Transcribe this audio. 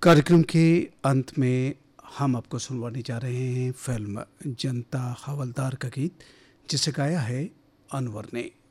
कार्यक्रम के अंत में हम आपको सुनवाने जा रहे हैं फिल्म जनता हवलदार का गीत, जिसे गाया है अनवर ने।